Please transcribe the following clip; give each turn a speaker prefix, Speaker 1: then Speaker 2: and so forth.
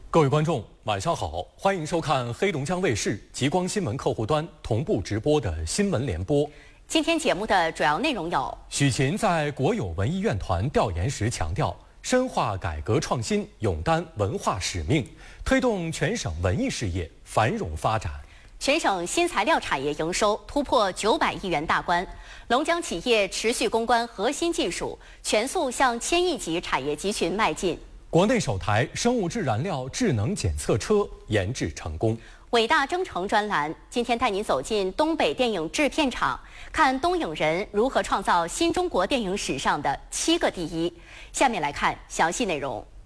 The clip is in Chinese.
Speaker 1: 各位观众，晚上好，欢迎收看黑龙江卫视极光新闻客户端同步直播的新闻联播。
Speaker 2: 今天节目的主要内容有：
Speaker 1: 许勤在国有文艺院团调研时强调，深化改革创新，勇担文化使命，推动全省文艺事业繁荣发展。
Speaker 2: 全省新材料产业营收突破900亿元大关，龙江企业持续攻关核心技术，全速向1000亿级产业集群迈进。
Speaker 1: 国内首台生物质燃料智能检测车研制成功。
Speaker 2: 伟大征程专栏今天带您走进东北电影制片厂，看东影人如何创造新中国电影史上的7个第一。下面来看详细内容。